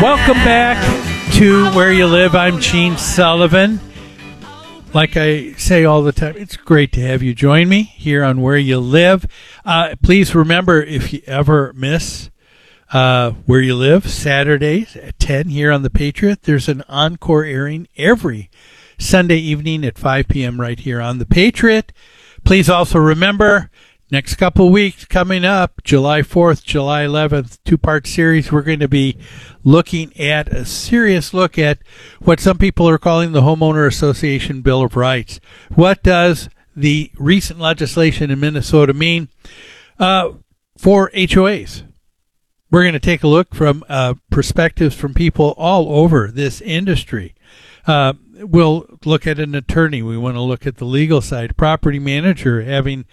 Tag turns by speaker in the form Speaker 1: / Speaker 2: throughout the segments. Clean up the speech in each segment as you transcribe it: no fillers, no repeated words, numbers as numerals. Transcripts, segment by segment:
Speaker 1: Welcome back to Where You Live. I'm Gene Sullivan. Like I say all the time, it's great to have you join me here on Where You Live. Please remember, if you ever miss Where You Live, Saturdays at 10 here on The Patriot, there's an encore airing every Sunday evening at 5 p.m. right here on The Patriot. Please also remember, next couple weeks coming up, July 4th, July 11th, two-part series, we're going to be looking at a serious look at what some people are calling the Homeowner Association Bill of Rights. What does the recent legislation in Minnesota mean for HOAs? We're going to take a look from perspectives from people all over this industry. We'll look at an attorney. We want to look at the legal side. Property manager having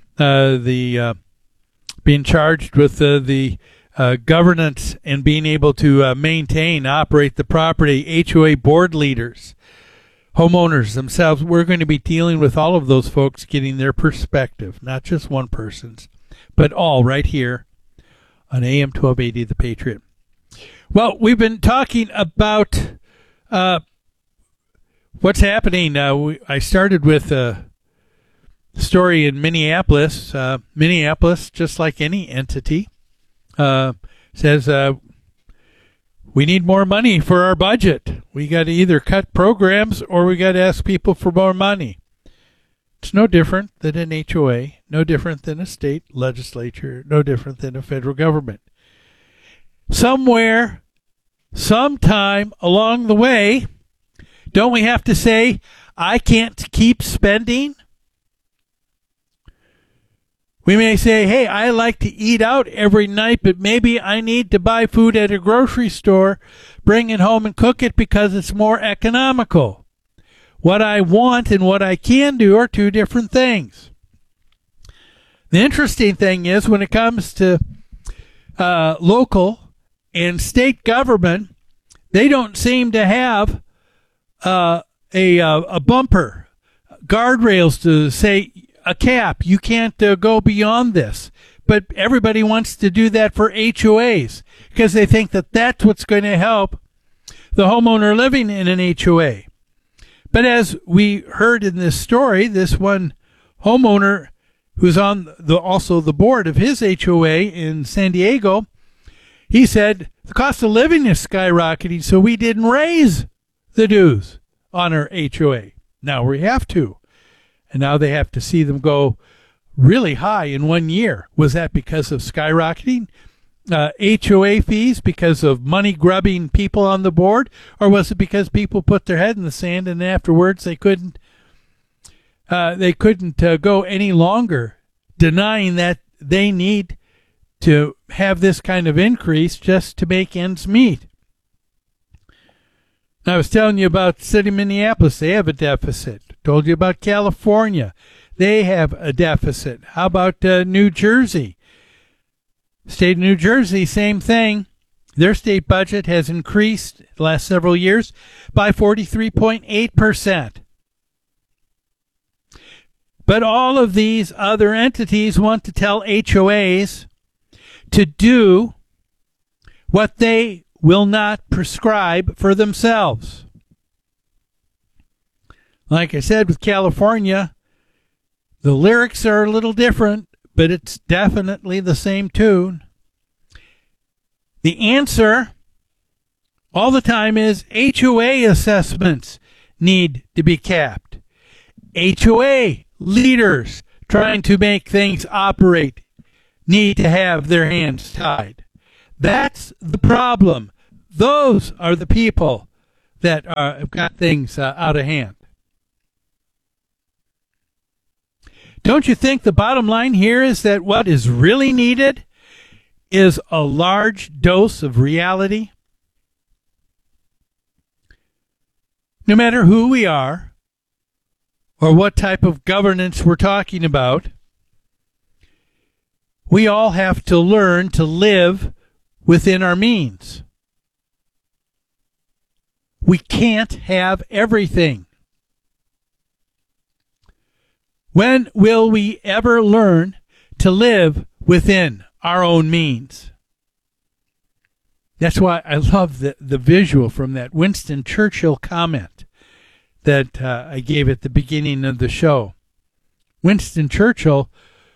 Speaker 1: being charged with the governance and being able to maintain, operate the property. HOA board leaders, homeowners themselves. We're going to be dealing with all of those folks, getting their perspective, not just one person's, but all right here on AM 1280 The Patriot. Well, we've been talking about what's happening. I started with a story in Minneapolis. Minneapolis, just like any entity, says we need more money for our budget. We got to either cut programs or we got to ask people for more money. It's no different than an HOA, no different than a state legislature, no different than a federal government. Somewhere, sometime along the way, don't we have to say, I can't keep spending? We may say, hey, I like to eat out every night, but maybe I need to buy food at a grocery store, bring it home and cook it because it's more economical. What I want and what I can do are two different things. The interesting thing is when it comes to local and state government, they don't seem to have a bumper, guardrails to say, a cap. You can't go beyond this. But everybody wants to do that for HOAs because they think that that's what's going to help the homeowner living in an HOA. But as we heard in this story, this one homeowner who's on also the board of his HOA in San Diego, he said the cost of living is skyrocketing, so we didn't raise the dues on our HOA. Now we have to. And now they have to see them go really high in 1 year. Was that because of skyrocketing HOA fees, because of money grubbing people on the board, or was it because people put their head in the sand and afterwards they couldn't go any longer, denying that they need to have this kind of increase just to make ends meet? I was telling you about the city of Minneapolis. They have a deficit. Told you about California. They have a deficit. How about New Jersey? State of New Jersey, same thing. Their state budget has increased the last several years by 43.8%. But all of these other entities want to tell HOAs to do what they will not prescribe for themselves. Like I said, with California, the lyrics are a little different, but it's definitely the same tune. The answer all the time is HOA assessments need to be capped. HOA leaders trying to make things operate need to have their hands tied. That's the problem. Those are the people that have got things out of hand. Don't you think the bottom line here is that what is really needed is a large dose of reality? No matter who we are or what type of governance we're talking about, we all have to learn to live within our means. We can't have everything. When will we ever learn to live within our own means? That's why I love the visual from that Winston Churchill comment that I gave at the beginning of the show. Winston Churchill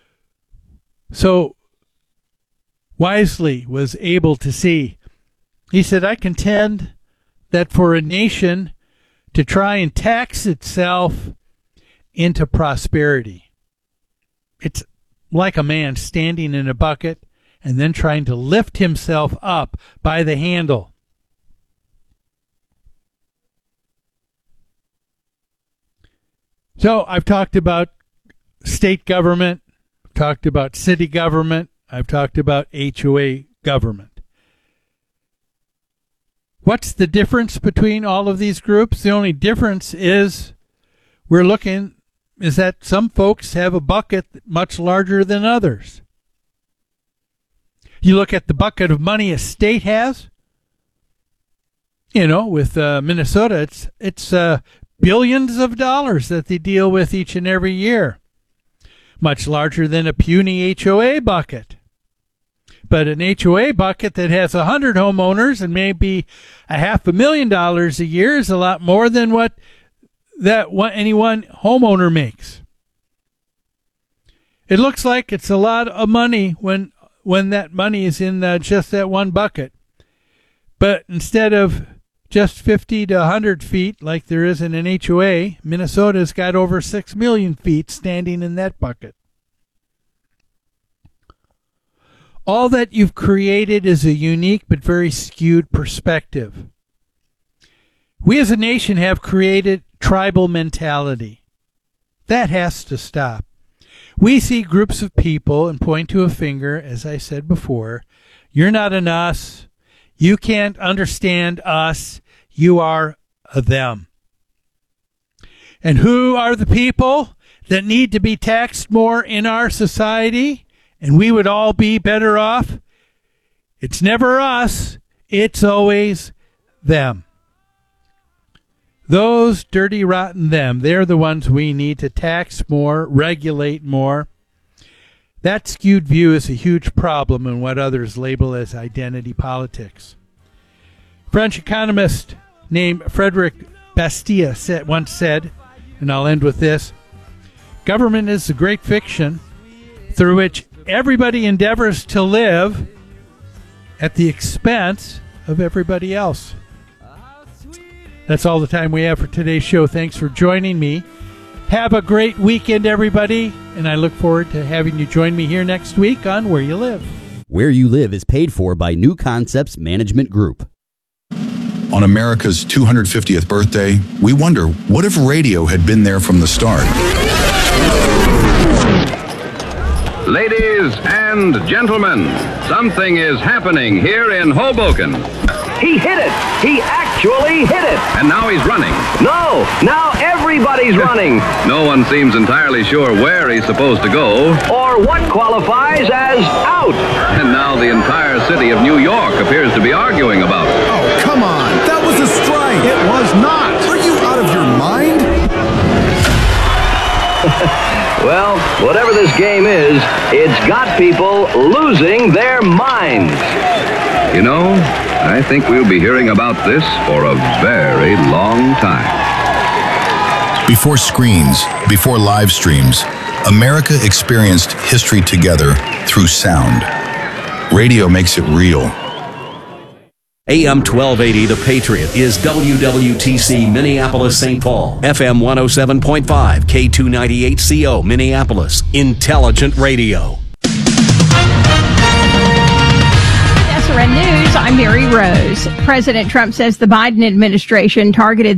Speaker 1: so wisely was able to see. He said, I contend that for a nation to try and tax itself into prosperity, it's like a man standing in a bucket and then trying to lift himself up by the handle. So I've talked about state government, I've talked about city government, I've talked about HOA government. What's the difference between all of these groups? The only difference is is that some folks have a bucket much larger than others. You look at the bucket of money a state has. With Minnesota, it's billions of dollars that they deal with each and every year. Much larger than a puny HOA bucket. But an HOA bucket that has 100 homeowners and maybe $500,000 a year is a lot more than what any one homeowner makes. It looks like it's a lot of money when that money is in just that one bucket. But instead of just 50 to 100 feet like there is in an HOA, Minnesota's got over 6 million feet standing in that bucket. All that you've created is a unique but very skewed perspective. We as a nation have created tribal mentality. That has to stop. We see groups of people and point to a finger, as I said before. You're not an us. You can't understand us. You are a them. And who are the people that need to be taxed more in our society? And we would all be better off? It's never us. It's always them. Those dirty, rotten them, they're the ones we need to tax more, regulate more. That skewed view is a huge problem in what others label as identity politics. French economist named Frederick Bastiat once said, and I'll end with this, government is a great fiction through which everybody endeavors to live at the expense of everybody else. That's all the time we have for today's show. Thanks for joining me. Have a great weekend, everybody, and I look forward to having you join me here next week on Where You Live.
Speaker 2: Where You Live is paid for by New Concepts Management Group.
Speaker 3: On America's 250th birthday, we wonder, what if radio had been there from the start?
Speaker 4: Ladies and gentlemen, something is happening here in Hoboken.
Speaker 5: He hit it! He actually hit it!
Speaker 4: And now he's running.
Speaker 5: No! Now everybody's running!
Speaker 4: No one seems entirely sure where he's supposed to go.
Speaker 5: Or what qualifies as out!
Speaker 4: And now the entire city of New York appears to be arguing about it.
Speaker 6: Oh, come on! That was a strike! It was not! Are you out of your mind?
Speaker 5: Well, whatever this game is, it's got people losing their minds.
Speaker 4: You know, I think we'll be hearing about this for a very long time.
Speaker 3: Before screens, before live streams, America experienced history together through sound. Radio makes it real.
Speaker 7: AM 1280, The Patriot, is WWTC Minneapolis, St. Paul. FM 107.5, K298CO, Minneapolis. Intelligent radio.
Speaker 8: SRN News, I'm Mary Rose. President Trump says the Biden administration targeted